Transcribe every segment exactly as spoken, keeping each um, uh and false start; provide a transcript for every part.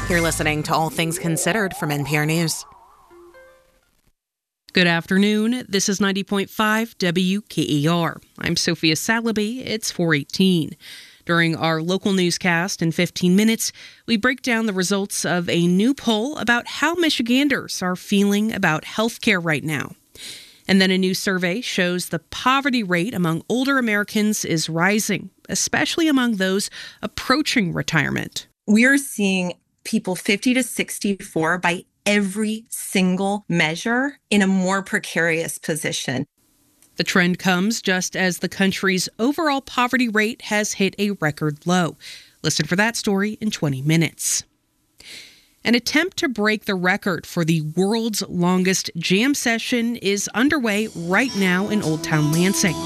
You're listening to All Things Considered from N P R News. Good afternoon. This is ninety point five W K E R. I'm Sophia Salaby. It's four eighteen. During our local newscast in fifteen minutes, we break down the results of a new poll about how Michiganders are feeling about healthcare right now. And then a new survey shows the poverty rate among older Americans is rising, especially among those approaching retirement. We're seeing people fifty to sixty-four by every single measure in a more precarious position. The trend comes just as the country's overall poverty rate has hit a record low. Listen for that story in twenty minutes. An attempt to break the record for the world's longest jam session is underway right now in Old Town Lansing.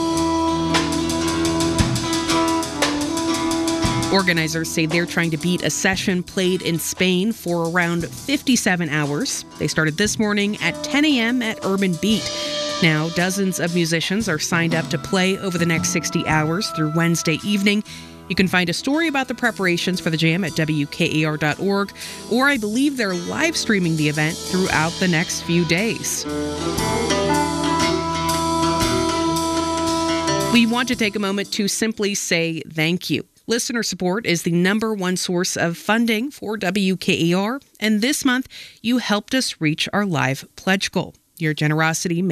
Organizers say they're trying to beat a session played in Spain for around fifty-seven hours. They started this morning at ten a.m. at Urban Beat. Now, dozens of musicians are signed up to play over the next sixty hours through Wednesday evening. You can find a story about the preparations for the jam at W K E R dot org, or I believe they're live streaming the event throughout the next few days. We want to take a moment to simply say thank you. Listener support is the number one source of funding for W K E R, and this month you helped us reach our live pledge goal. Your generosity